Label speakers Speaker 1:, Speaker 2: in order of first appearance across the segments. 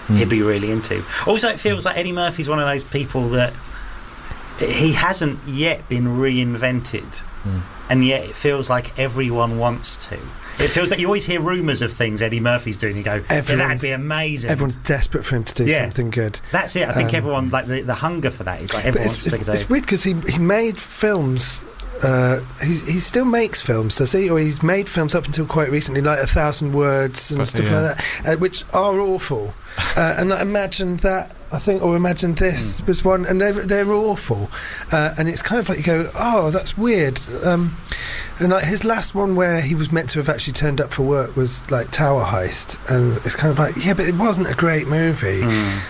Speaker 1: he'd be really into. Also, it feels like Eddie Murphy's one of those people that he hasn't yet been reinvented, and yet it feels like everyone wants to. It feels like you always hear rumours of things Eddie Murphy's doing. You go, that'd be amazing.
Speaker 2: Everyone's desperate for him to do something good.
Speaker 1: That's it. I think everyone, like the hunger for that is like everyone wants to do.
Speaker 2: It's weird because he made films. He still makes films, does he? Or he's made films up until quite recently, like 1,000 Words and stuff like that, which are awful. And I Imagine That, I think, or Imagine This was one, and they're awful. And it's kind of like you go, oh, that's weird. And like his last one, where he was meant to have actually turned up for work, was like Tower Heist, and it's kind of like, yeah, but it wasn't a great movie.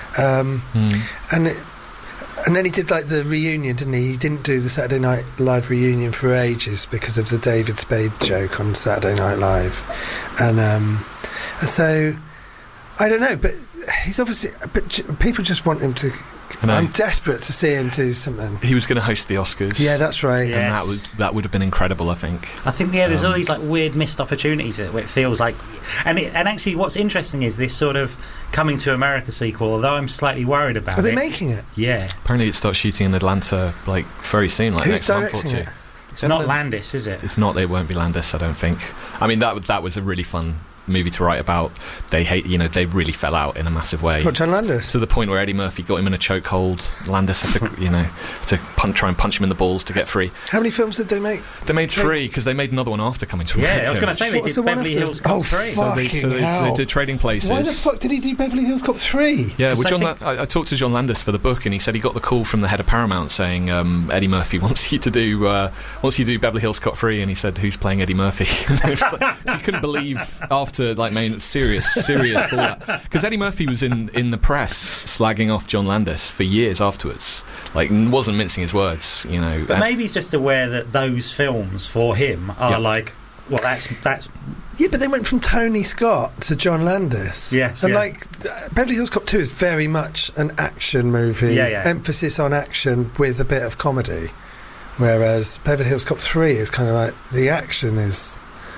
Speaker 2: And then he did like the reunion, didn't he? He didn't do the Saturday Night Live reunion for ages because of the David Spade joke on Saturday Night Live, and so I don't know, but he's obviously. But people just want him to. I'm desperate to see him do something.
Speaker 3: He was going to host the Oscars.
Speaker 2: Yeah, that's right.
Speaker 1: Yes.
Speaker 3: And that would have been incredible, I think.
Speaker 1: There's all these like weird missed opportunities where it feels like, and actually, what's interesting is this sort of Coming to America sequel. Although I'm slightly worried about it.
Speaker 2: Are they making it?
Speaker 1: Yeah.
Speaker 3: Apparently, it starts shooting in Atlanta like very soon, like
Speaker 2: Who's
Speaker 3: next month or two.
Speaker 2: directing it?
Speaker 1: It's not Landis, is it?
Speaker 3: It's not. It won't be Landis, I don't think. I mean, that was a really fun movie to write about. They really fell out in a massive way.
Speaker 2: What, John Landis?
Speaker 3: To the point where Eddie Murphy got him in a chokehold. Landis had to try and punch him in the balls to get free.
Speaker 2: How many films did they make?
Speaker 3: They made 3 because they made another one after Coming to America.
Speaker 1: Yeah, I was going to say they did Beverly Hills Cop 3.
Speaker 2: Oh,
Speaker 3: they did Trading Places.
Speaker 2: Why the fuck did he do Beverly Hills Cop 3?
Speaker 3: Yeah, well, I talked to John Landis for the book, and he said he got the call from the head of Paramount saying Eddie Murphy wants you to do Beverly Hills Cop 3, and he said, who's playing Eddie Murphy? So you couldn't believe after like main serious fallout, because Eddie Murphy was in the press slagging off John Landis for years afterwards, like wasn't mincing his words,
Speaker 1: but maybe he's just aware that those films for him are like, well, that's
Speaker 2: yeah, but they went from Tony Scott to John Landis.
Speaker 1: Yes,
Speaker 2: and like Beverly Hills Cop 2 is very much an action movie, emphasis on action with a bit of comedy, whereas Beverly Hills Cop 3 is kind of like the action is.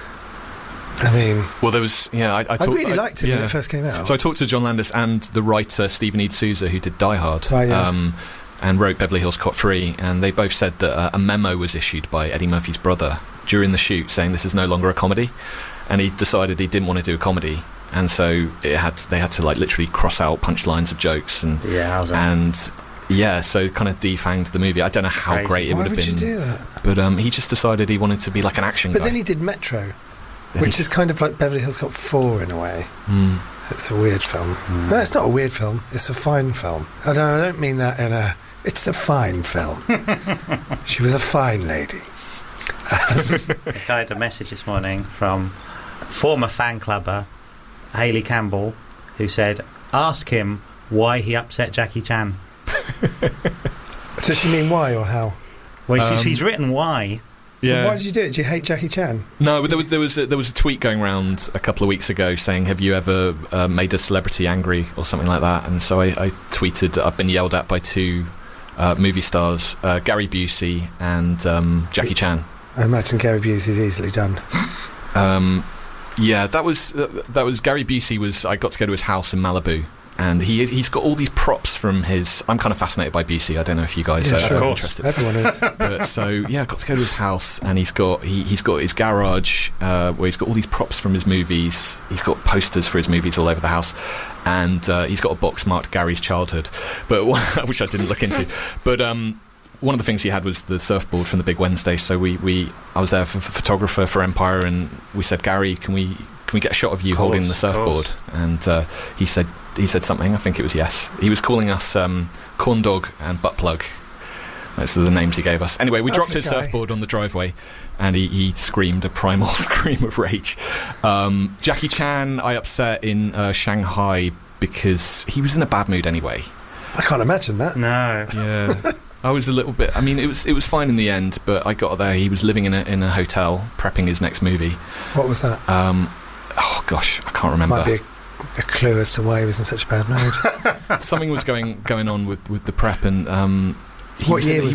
Speaker 2: I mean,
Speaker 3: well, there was I
Speaker 2: really liked it when it first came out.
Speaker 3: So I talked to John Landis and the writer Stephen E. D'Souza, who did Die Hard, and wrote Beverly Hills Cop 3, and they both said that a memo was issued by Eddie Murphy's brother during the shoot saying this is no longer a comedy, and he decided he didn't want to do a comedy, and so they had to like literally cross out punchlines of jokes so kind of defanged the movie. I don't know how great it would have been. Why would you do that? But he just decided he wanted to be like an action guy.
Speaker 2: But then he did Metro, which is kind of like Beverly Hills Cop 4 in a way. It's a weird film. No, it's not a weird film. It's a fine film. I don't mean that in a... It's a fine film. She was a fine lady.
Speaker 1: I had a message this morning from former fan clubber Hayley Campbell, who said, ask him why he upset Jackie Chan.
Speaker 2: Does she mean why or how?
Speaker 1: Well, she's written why.
Speaker 2: So why did you do it? Do you hate Jackie Chan?
Speaker 3: No, but there was a tweet going around a couple of weeks ago saying, have you ever made a celebrity angry or something like that? And so I tweeted that I've been yelled at by 2 movie stars, Gary Busey and Jackie Chan.
Speaker 2: I imagine Gary Busey's easily done.
Speaker 3: That was Gary Busey. I got to go to his house in Malibu, and he's got all these props from his... I'm kind of fascinated by Busey. I don't know if you guys are interested.
Speaker 2: Everyone is.
Speaker 3: But so I got to go to his house, and he's got his garage where he's got all these props from his movies. He's got posters for his movies all over the house, and he's got a box marked Gary's Childhood, but which I didn't look into. But one of the things he had was the surfboard from the Big Wednesday. So I was there for photographer for Empire, and we said, Gary, can we get a shot of you holding the surfboard? And he said something. I think it was yes. He was calling us corn dog and butt plug. Those are the names he gave us. Anyway, we dropped his surfboard on the driveway, and he screamed a primal scream of rage. Jackie Chan I upset in Shanghai because he was in a bad mood anyway.
Speaker 2: I can't imagine that.
Speaker 1: No.
Speaker 3: Yeah. I was a little bit... I mean, it was fine in the end, but I got there, he was living in a hotel, prepping his next movie.
Speaker 2: What was that?
Speaker 3: Oh, gosh, I can't remember.
Speaker 2: Might be a clue as to why he was in such a bad mood.
Speaker 3: Something was going on with the prep, and...
Speaker 2: What year was this?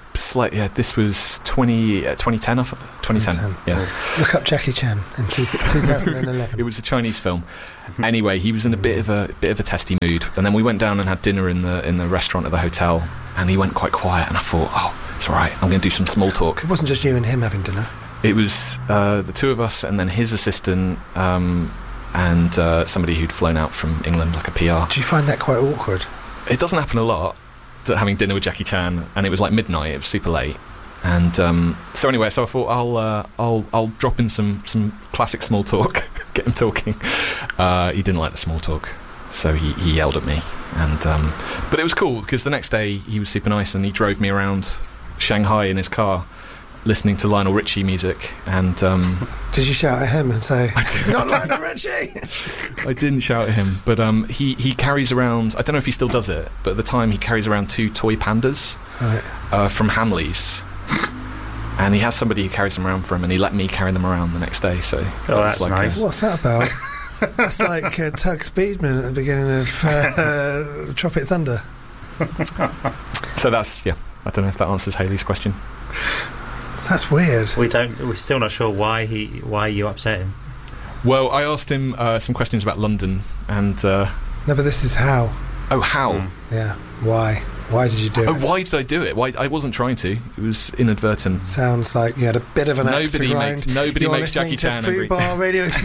Speaker 3: This was 2010. 2010. Yeah.
Speaker 2: Look up Jackie Chan in 2011.
Speaker 3: It was a Chinese film. Anyway, he was in a bit of a testy mood, and then we went down and had dinner in the restaurant at the hotel, and he went quite quiet, and I thought, oh, it's all right, I'm going to do some small talk.
Speaker 2: It wasn't just you and him having dinner.
Speaker 3: It was the two of us, and then his assistant, and somebody who'd flown out from England, like a PR.
Speaker 2: Do you find that quite awkward?
Speaker 3: It doesn't happen a lot, having dinner with Jackie Chan, and it was like midnight. It was super late, and so I thought I'll drop in some classic small talk, get him talking. He didn't like the small talk, so he yelled at me, and but it was cool because the next day he was super nice, and he drove me around Shanghai in his car, listening to Lionel Richie music, and
Speaker 2: did you shout at him and say, "Not Lionel Richie"?
Speaker 3: I didn't shout at him, but he carries around, I don't know if he still does it, but at the time he carries around 2 toy pandas from Hamleys, and he has somebody who carries them around for him, and he let me carry them around the next day. So
Speaker 1: that's like
Speaker 2: nice. What's that about? That's like Tug Speedman at the beginning of Tropic Thunder.
Speaker 3: So that's, yeah, I don't know if that answers Hayley's question.
Speaker 2: That's weird.
Speaker 1: We're still not sure why you upset him.
Speaker 3: Well, I asked him some questions about London, and
Speaker 2: no, but this is how.
Speaker 3: Oh, how?
Speaker 2: Yeah. Why? Why did you do it?
Speaker 3: Oh, why did I do it? Why? I wasn't trying to. It was inadvertent.
Speaker 2: Sounds like you had a bit of an axe to grind.
Speaker 3: Nobody makes Jackie Chan angry.
Speaker 2: Fubar Radio, it's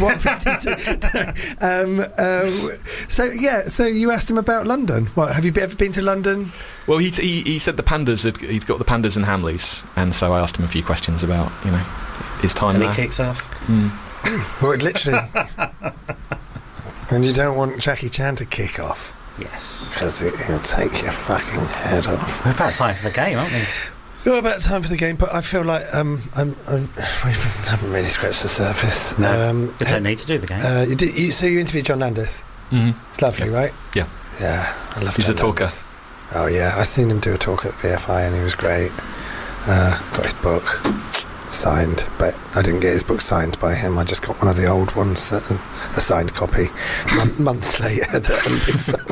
Speaker 2: 1:52. So you asked him about London. What, have you ever been to London?
Speaker 3: Well, he said the pandas he'd got the pandas and Hamleys, and so I asked him a few questions about his time there.
Speaker 1: And he kicks off.
Speaker 2: Well, literally. And you don't want Jackie Chan to kick off.
Speaker 1: Yes.
Speaker 2: Because he'll take your fucking head off.
Speaker 1: We're about time for the game, aren't we?
Speaker 2: We're about time for the game, but I feel like we haven't really scratched the surface.
Speaker 1: No, we don't need to do the game.
Speaker 2: So you interviewed John Landis.
Speaker 3: Mm-hmm.
Speaker 2: It's lovely, right?
Speaker 3: Yeah.
Speaker 2: Yeah, I love
Speaker 3: He's
Speaker 2: John
Speaker 3: a talker.
Speaker 2: Landis. Oh, yeah. I seen him do a talk at the BFI, and he was great. Got his book signed, but I didn't get his book signed by him. I just got one of the old ones, a signed copy, months later that hadn't been sold.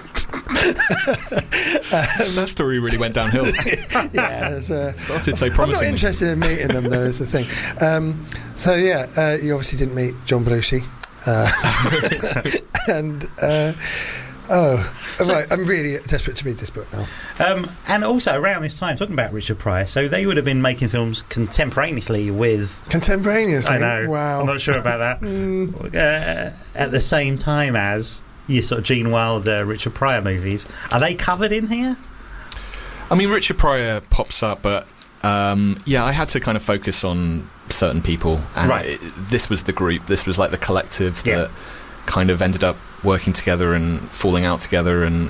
Speaker 3: That story really went downhill.
Speaker 2: Yeah,
Speaker 3: started so promising.
Speaker 2: I'm not interested in meeting them, though, is the thing. You obviously didn't meet John Belushi. And right, I'm really desperate to read this book now.
Speaker 1: And also around this time, talking about Richard Pryor, so they would have been making films contemporaneously with...
Speaker 2: Contemporaneously?
Speaker 1: I know.
Speaker 2: Wow.
Speaker 1: I'm not sure about that. At the same time as your sort of Gene Wilder, Richard Pryor movies. Are they covered in here?
Speaker 3: I mean, Richard Pryor pops up, but I had to kind of focus on certain people. And
Speaker 1: right.
Speaker 3: This was the group. This was like the collective that kind of ended up working together and falling out together, and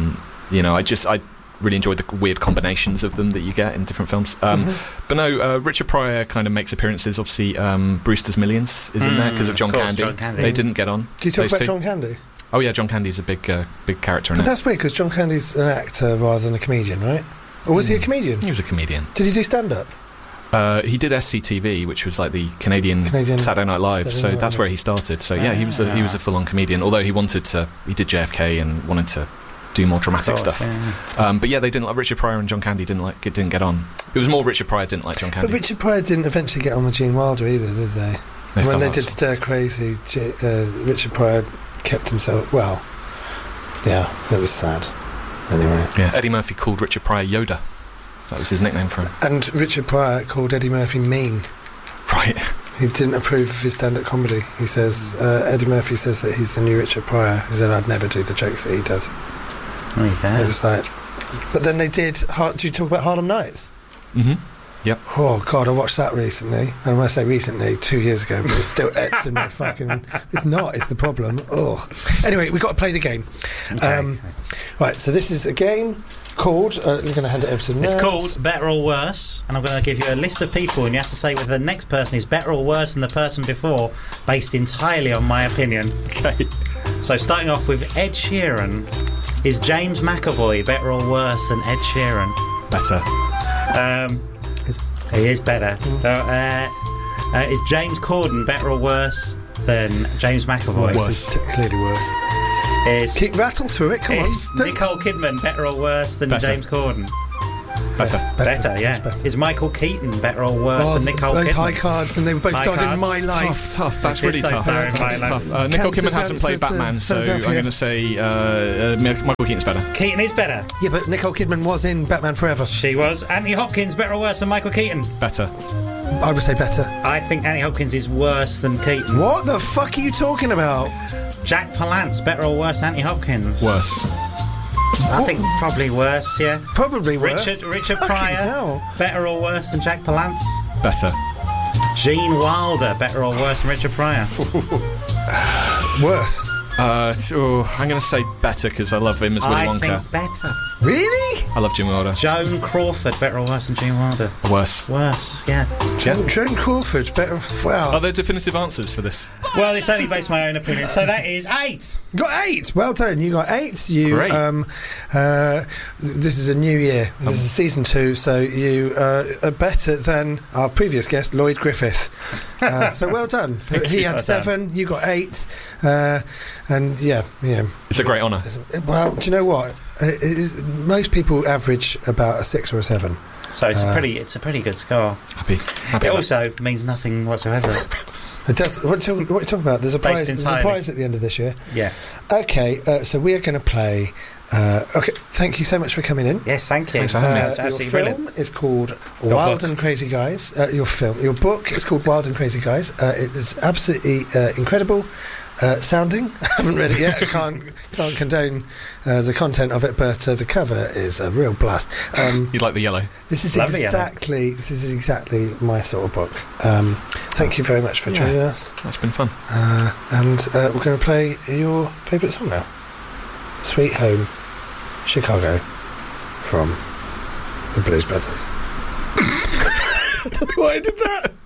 Speaker 3: I really enjoyed the weird combinations of them that you get in different films. But no, Richard Pryor kind of makes appearances. Obviously, Brewster's Millions is in there because of John Candy.
Speaker 1: John Candy.
Speaker 3: They didn't get on.
Speaker 2: Do you talk about John Candy?
Speaker 3: Oh yeah, John Candy's a big character in it.
Speaker 2: But that's weird because John Candy's an actor rather than a comedian, right? Or was he a comedian?
Speaker 3: He was a comedian.
Speaker 2: Did he do stand-up?
Speaker 3: He did SCTV, which was like the Canadian Saturday Night Live. That's where he started. So yeah, he was a full-on comedian. Although he did JFK and wanted to do more dramatic stuff. Yeah. But yeah, they didn't like Richard Pryor and John Candy didn't get on. It was more Richard Pryor didn't like John Candy.
Speaker 2: But Richard Pryor didn't eventually get on with Gene Wilder either, did they? When they did Stir Crazy, Richard Pryor kept himself. Well, yeah, it was sad. Anyway,
Speaker 3: yeah, Eddie Murphy called Richard Pryor Yoda. That was his nickname for him.
Speaker 2: And Richard Pryor called Eddie Murphy mean.
Speaker 3: Right.
Speaker 2: He didn't approve of his stand-up comedy. He says, Eddie Murphy says that he's the new Richard Pryor. He said, I'd never do the jokes that he does.
Speaker 1: Okay.
Speaker 2: It was like... But then they did... Did you talk about Harlem Nights?
Speaker 3: Mm-hmm. Yep.
Speaker 2: Oh, God, I watched that recently. And when I say recently, 2 years ago, but it's still etched in my fucking... It's not, it's the problem. Ugh. Anyway, we've got to play the game.
Speaker 1: Okay.
Speaker 2: Right, so this is a game... called, I'm going to hand it over to the nerds.
Speaker 1: It's called Better or Worse, and I'm going to give you a list of people, and you have to say whether the next person is better or worse than the person before, based entirely on my opinion.
Speaker 3: Okay.
Speaker 1: So starting off with Ed Sheeran, is James McAvoy better or worse than Ed Sheeran?
Speaker 3: Better.
Speaker 1: He is better. Is James Corden better or worse than James McAvoy?
Speaker 2: Worse. Clearly worse.
Speaker 1: Keep
Speaker 2: rattle through it, come on.
Speaker 1: Nicole Kidman better or worse than
Speaker 3: better.
Speaker 1: James Corden? Better, yeah.
Speaker 2: Better.
Speaker 1: Is Michael Keaton better or worse than Nicole
Speaker 2: those
Speaker 1: Kidman?
Speaker 2: high cards, and they were both
Speaker 1: High
Speaker 2: starred in
Speaker 1: cards.
Speaker 2: My Life.
Speaker 3: Tough. That's really
Speaker 1: So
Speaker 3: tough.
Speaker 1: starring in
Speaker 3: That's
Speaker 1: My
Speaker 3: tough.
Speaker 1: Life.
Speaker 3: Nicole
Speaker 2: Kansas
Speaker 3: Kidman hasn't played
Speaker 2: to
Speaker 3: Batman, so I'm
Speaker 2: Philadelphia.
Speaker 3: going to say Michael Keaton's better.
Speaker 1: Keaton is better.
Speaker 2: Yeah, but Nicole Kidman was in Batman Forever.
Speaker 1: She was. Anthony Hopkins better or worse than Michael Keaton?
Speaker 3: Better.
Speaker 2: I would say better.
Speaker 1: I think Anthony Hopkins is worse than Keaton.
Speaker 2: What the fuck are you talking about?
Speaker 1: Jack Palance better or worse than Anthony Hopkins?
Speaker 3: Worse.
Speaker 1: I think probably worse, yeah.
Speaker 2: Probably worse.
Speaker 1: Richard
Speaker 2: Fucking
Speaker 1: Pryor
Speaker 2: hell.
Speaker 1: better or worse than Jack Palance?
Speaker 3: Better.
Speaker 1: Gene Wilder better or worse than Richard Pryor?
Speaker 2: Worse.
Speaker 3: I'm going to say better because I love him as Willy
Speaker 1: I
Speaker 3: Wonka.
Speaker 1: think better.
Speaker 2: Really?
Speaker 3: I love Jim Wilder.
Speaker 1: Joan Crawford better or worse than Gene Wilder?
Speaker 3: Worse.
Speaker 1: Worse, yeah.
Speaker 2: Joan Crawford, better. Wow.
Speaker 3: Are there definitive answers for this?
Speaker 1: Well, it's only based on my own opinion, so that is 8.
Speaker 2: You got 8. Well done. You got 8. You.
Speaker 3: Great.
Speaker 2: This is a new year. This is season 2. So you are better than our previous guest, Lloyd Griffith. So well done. He had
Speaker 1: Well
Speaker 2: 7. You got 8. And yeah.
Speaker 3: It's a great honour.
Speaker 2: Well, do you know what? Most people average about a 6 or a 7.
Speaker 1: So it's a pretty good score.
Speaker 3: Happy
Speaker 1: It
Speaker 3: with that.
Speaker 1: also means nothing whatsoever.
Speaker 2: It does. What are you talking about? There's a
Speaker 1: Based
Speaker 2: prize. There's a
Speaker 1: entirely.
Speaker 2: prize at the end of this year.
Speaker 1: Yeah.
Speaker 2: Okay, so we are going to play. Okay, thank you so much for coming in.
Speaker 1: Yes, thank you.
Speaker 3: Thanks for having me.
Speaker 1: That's
Speaker 2: Your
Speaker 1: absolutely
Speaker 2: film
Speaker 1: brilliant.
Speaker 2: is called
Speaker 1: Your
Speaker 2: Wild
Speaker 1: book.
Speaker 2: and Crazy Guys. Your book is called Wild and Crazy Guys. It is absolutely incredible sounding. I haven't read it yet. I can't condone the content of it, but the cover is a real blast.
Speaker 3: You'd like the yellow.
Speaker 2: This is
Speaker 1: Lovely,
Speaker 2: exactly my sort of book. Thank you very much for joining us.
Speaker 3: That's been fun.
Speaker 2: And we're going to play your favourite song now. Sweet Home Chicago from the Blues Brothers. I don't know why I did that.